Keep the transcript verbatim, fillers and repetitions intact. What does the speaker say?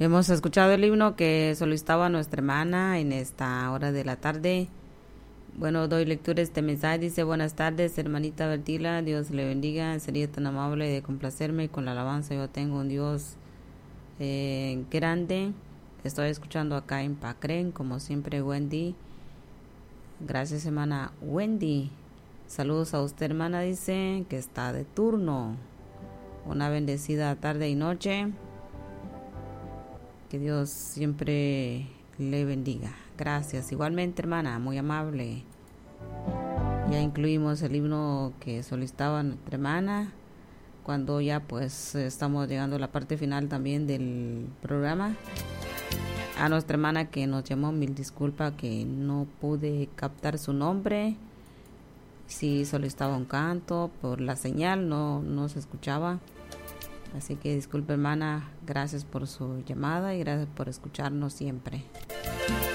Hemos escuchado el himno que solicitaba nuestra hermana en esta hora de la tarde. Bueno, doy lectura a este mensaje. Dice: buenas tardes, hermanita Bertila. Dios le bendiga. Sería tan amable de complacerme con la alabanza. Yo tengo un Dios eh, grande. Estoy escuchando acá en Pacren, como siempre, Wendy. Gracias, hermana Wendy. Saludos a usted, hermana, dice que está de turno. Una bendecida tarde y noche. Que Dios siempre le bendiga. Gracias. Igualmente, hermana, muy amable. Ya incluimos el himno que solicitaba nuestra hermana. Cuando ya pues estamos llegando a la parte final también del programa. A nuestra hermana que nos llamó, mil disculpas que no pude captar su nombre. Sí solicitaba un canto, por la señal no, no se escuchaba. Así que disculpe, hermana, gracias por su llamada y gracias por escucharnos siempre.